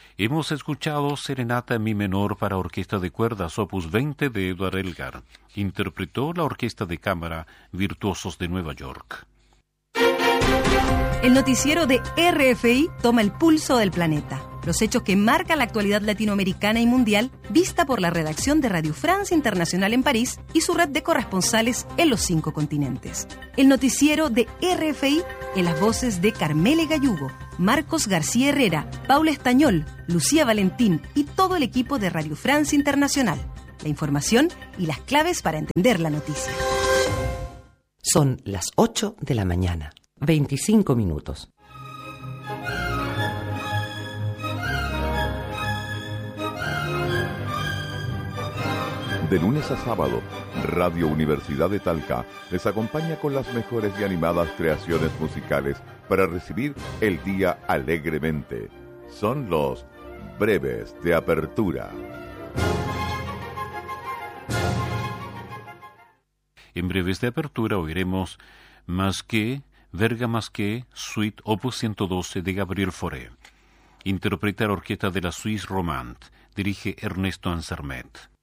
Hemos escuchado Serenata en Mi menor para orquesta de cuerdas, opus 20 de Edward Elgar. Interpretó la Orquesta de Cámara Virtuosos de Nueva York. El noticiero de RFI toma el pulso del planeta. Los hechos que marcan la actualidad latinoamericana y mundial, vista por la redacción de Radio France Internacional en París y su red de corresponsales en los 5 continentes. El noticiero de RFI en las voces de Carmele Gallugo, Marcos García Herrera, Paula Estañol, Lucía Valentín y todo el equipo de Radio France Internacional. La información y las claves para entender la noticia. Son las 8 de la mañana, 25 minutos. De lunes a sábado, Radio Universidad de Talca les acompaña con las mejores y animadas creaciones musicales para recibir el día alegremente. Son los breves de apertura. En breves de apertura oiremos Más que, Verga más que, Suite Opus 112 de Gabriel Fauré. Interpreta la orquesta de la Suisse Romande. Dirige Ernesto Ansermet.